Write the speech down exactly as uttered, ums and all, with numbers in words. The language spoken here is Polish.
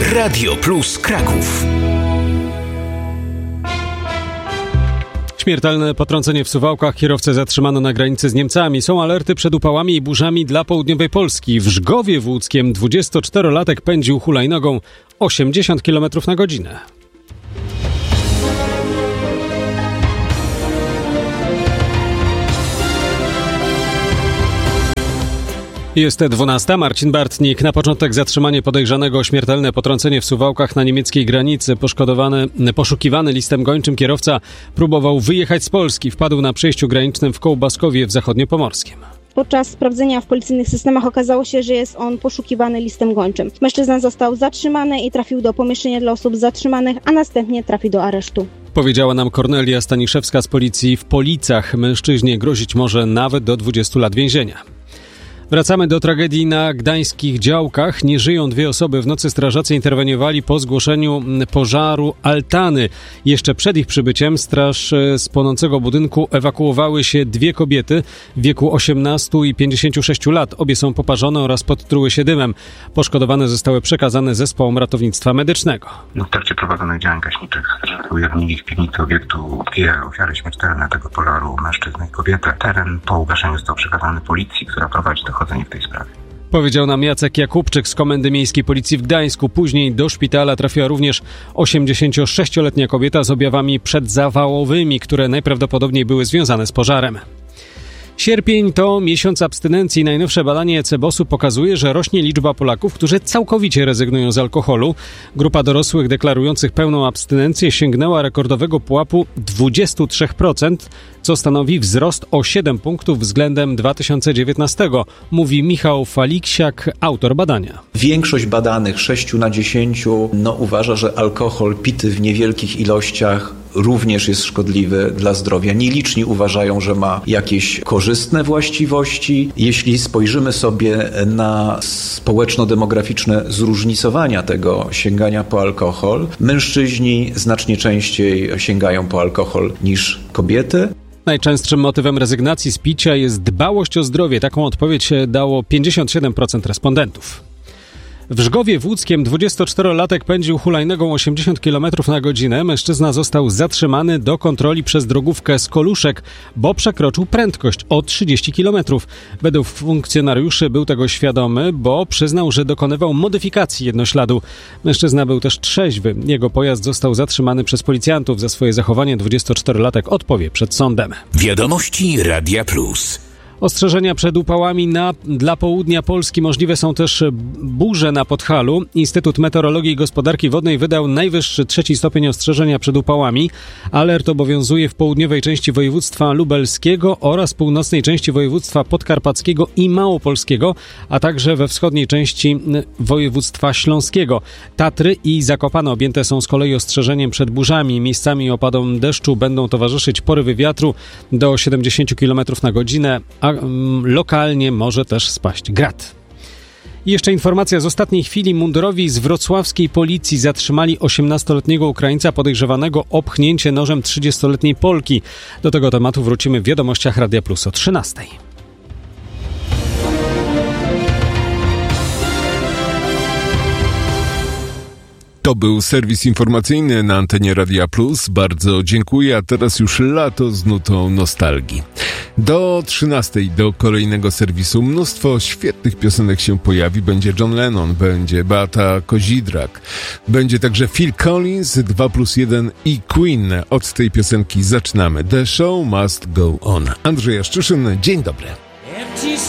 Radio Plus Kraków. Śmiertelne potrącenie w Suwałkach. Kierowcę zatrzymano na granicy z Niemcami. Są alerty przed upałami i burzami dla południowej Polski. W Żgowie Włódzkiem dwudziestoczterolatek pędził hulajnogą osiemdziesiąt kilometrów na godzinę. Jest dwunasta. Marcin Bartnik. Na początek zatrzymanie podejrzanego o śmiertelne potrącenie w Suwałkach na niemieckiej granicy. Poszkodowany, poszukiwany listem gończym kierowca próbował wyjechać z Polski. Wpadł na przejściu granicznym w Kołbaskowie w Zachodniopomorskiem. Podczas sprawdzenia w policyjnych systemach okazało się, że jest on poszukiwany listem gończym. Mężczyzna został zatrzymany i trafił do pomieszczenia dla osób zatrzymanych, a następnie trafił do aresztu. Powiedziała nam Kornelia Staniszewska z policji w Policach. Mężczyźnie grozić może nawet do dwudziestu lat więzienia. Wracamy do tragedii na gdańskich Działkach. Nie żyją dwie osoby. W nocy strażacy interweniowali po zgłoszeniu pożaru altany. Jeszcze przed ich przybyciem straż z płonącego budynku ewakuowały się dwie kobiety w wieku osiemnastu i pięćdziesięciu sześciu lat. Obie są poparzone oraz podtruły się dymem. Poszkodowane zostały przekazane zespołom ratownictwa medycznego. W trakcie prowadzonych działań gaśniczych strażacy ujawnili w piwnicy obiektu dwie ofiary śmiertelne tego pożaru, mężczyznę i kobietę. Teren po ugaszeniu został przekazany policji, która prowadzi dochodzenie w tej sprawie. Powiedział nam Jacek Jakubczyk z Komendy Miejskiej Policji w Gdańsku. Później do szpitala trafiła również osiemdziesięciosześcioletnia kobieta z objawami przedzawałowymi, które najprawdopodobniej były związane z pożarem. Sierpień to miesiąc abstynencji. Najnowsze badanie Cebosu pokazuje, że rośnie liczba Polaków, którzy całkowicie rezygnują z alkoholu. Grupa dorosłych deklarujących pełną abstynencję sięgnęła rekordowego pułapu dwadzieścia trzy procent, co stanowi wzrost o siedem punktów względem dwa tysiące dziewiętnastego, mówi Michał Faliksiak, autor badania. Większość badanych, sześć na dziesięć, no, uważa, że alkohol pity w niewielkich ilościach również jest szkodliwy dla zdrowia. Nieliczni uważają, że ma jakieś korzystne właściwości. Jeśli spojrzymy sobie na społeczno-demograficzne zróżnicowania tego sięgania po alkohol, mężczyźni znacznie częściej sięgają po alkohol niż kobiety. Najczęstszym motywem rezygnacji z picia jest dbałość o zdrowie. Taką odpowiedź dało pięćdziesiąt siedem procent respondentów. W Żgowie Włódzkiem dwudziestoczterolatek pędził hulajnogą osiemdziesiąt kilometrów na godzinę. Mężczyzna został zatrzymany do kontroli przez drogówkę z Koluszek, bo przekroczył prędkość o trzydzieści kilometrów. Według funkcjonariuszy był tego świadomy, bo przyznał, że dokonywał modyfikacji jednośladu. Mężczyzna był też trzeźwy. Jego pojazd został zatrzymany przez policjantów. Za swoje zachowanie dwudziestoczterolatek odpowie przed sądem. Wiadomości Radia Plus. Ostrzeżenia przed upałami na, dla południa Polski. Możliwe są też burze na Podhalu. Instytut Meteorologii i Gospodarki Wodnej wydał najwyższy trzeci stopień ostrzeżenia przed upałami. Alert obowiązuje w południowej części województwa lubelskiego oraz północnej części województwa podkarpackiego i małopolskiego, a także we wschodniej części województwa śląskiego. Tatry i Zakopane objęte są z kolei ostrzeżeniem przed burzami. Miejscami i opadom deszczu będą towarzyszyć porywy wiatru do siedemdziesiąt kilometrów na godzinę, a lokalnie może też spaść grad. I jeszcze informacja z ostatniej chwili. Mundurowi z wrocławskiej policji zatrzymali osiemnastoletniego Ukraińca podejrzewanego o pchnięcie nożem trzydziestoletniej Polki. Do tego tematu wrócimy w wiadomościach Radia Plus o trzynastej. To był serwis informacyjny na antenie Radia Plus. Bardzo dziękuję, a teraz już lato z nutą nostalgii. Do trzynastej, do kolejnego serwisu mnóstwo świetnych piosenek się pojawi. Będzie John Lennon, będzie Beata Kozidrak, będzie także Phil Collins, dwa plus jeden i Queen. Od tej piosenki zaczynamy. The show must go on. Andrzej Jaszczyszyn, dzień dobry.